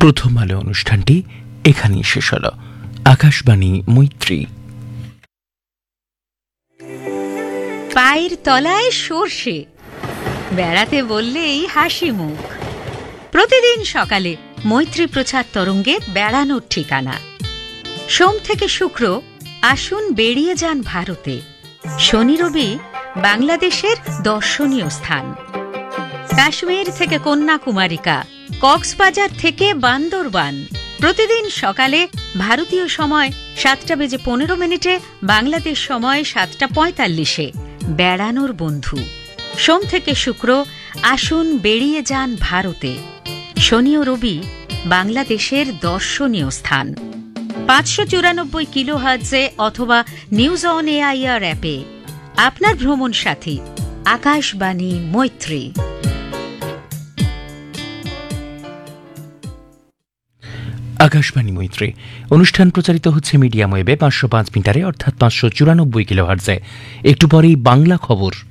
প্রথম আলো অনুষ্ঠানটি এখানেই শেষ হল। আকাশবাণী মৈত্রী। পায়ের তলায় সর্ষে, বেড়াতে বললেই হাসি মুখ। প্রতিদিন সকালে মৈত্রী প্রচার তরঙ্গে বেড়ানোর ঠিকানা। সোম থেকে শুক্র আসুন বেরিয়ে যান ভারতে। শনি রবি বাংলাদেশের দর্শনীয় স্থান। কাশ্মীর থেকে কন্যাকুমারিকা, কক্সবাজার থেকে বান্দরবান। প্রতিদিন সকালে ভারতীয় সময় 7:15, বাংলাদেশ সময় 7:45 বেড়ানোর বন্ধু। সোম থেকে শুক্র আসুন বেরিয়ে যান ভারতে। শনি ও রবি বাংলাদেশের দর্শনীয় স্থান। 594 কিলোহার্টজে অথবা নিউজ অন এআইআর অ্যাপে আপনার ভ্রমণ সাথী আকাশবাণী মৈত্রী। আকাশবাণী মৈত্রী অনুষ্ঠান প্রচারিত হচ্ছে মিডিয়াম ওয়েবে 505 মিটারে অর্থাৎ 594 কিলোহার্টজে। একটু পরেই বাংলা খবর।